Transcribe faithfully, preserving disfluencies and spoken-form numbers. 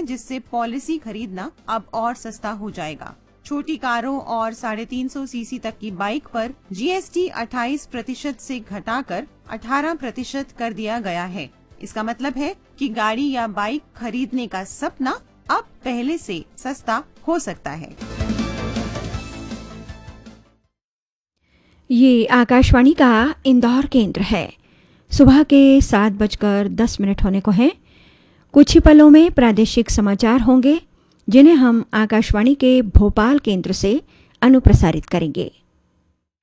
हैं, जिससे पॉलिसी खरीदना अब और सस्ता हो जाएगा। छोटी कारों और साढ़े तीन सौ सीसी तक की बाइक पर जीएसटी अट्ठाईस प्रतिशत से घटाकर अठारह प्रतिशत कर दिया गया है। इसका मतलब है कि गाड़ी या बाइक खरीदने का सपना अब पहले से सस्ता हो सकता है। ये आकाशवाणी का इंदौर केंद्र है। सुबह के सात बजकर दस मिनट होने को हैं। कुछ ही पलों में प्रादेशिक समाचार होंगे, जिन्हें हम आकाशवाणी के भोपाल केंद्र से अनुप्रसारित करेंगे।